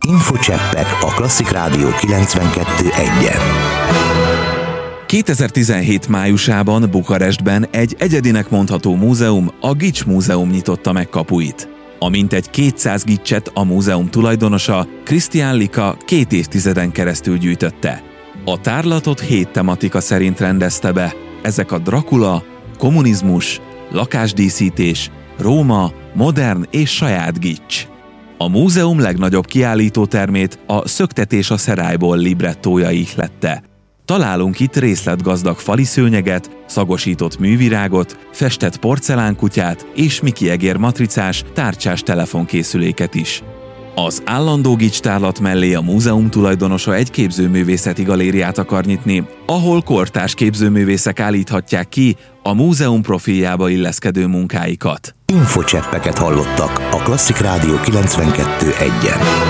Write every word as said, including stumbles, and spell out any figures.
Infocseppek a Klasszik Rádió kilencvenkettő egyen. kétezer-tizenhét májusában Bukarestben egy egyedinek mondható múzeum, a Gics Múzeum nyitotta meg kapuit. A mintegy kétszáz gicset a múzeum tulajdonosa, Krisztián Lika két évtizeden keresztül gyűjtötte. A tárlatot hét tematika szerint rendezte be. Ezek a Dracula, kommunizmus, lakásdíszítés, Róma, modern és saját gics. A múzeum legnagyobb kiállítótermét a Szöktetés a Szerályból librettója ihlette. Találunk itt részletgazdag fali szőnyeget, szagosított művirágot, festett porcelánkutyát és Mickey egér matricás, tárcsás telefonkészüléket is. Az állandó gics tárlat mellé a múzeum tulajdonosa egy képzőművészeti galériát akar nyitni, ahol kortárs képzőművészek állíthatják ki a múzeum profiljába illeszkedő munkáikat. Infocseppeket hallottak a Klasszik Rádió kilencvenkettő egyen.